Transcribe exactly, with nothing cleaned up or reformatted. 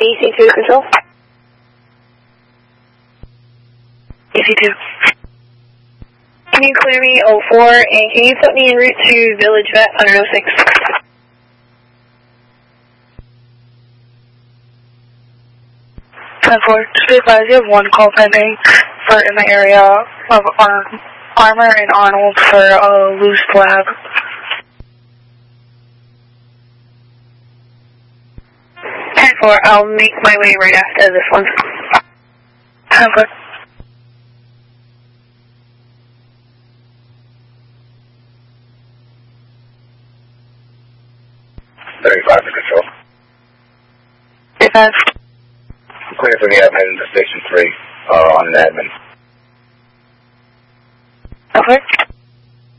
E C two control. E C two. Can you clear me oh four, and can you put me en route to Village Vet under oh six? ten four, just be advised you have one call pending for in the area of Ar Armor and Arnold for a loose lab. ten four, I'll make my way right after this one. ten four. thirty-five to control. Defense. Clear for the admin to station three uh, on an admin. Okay.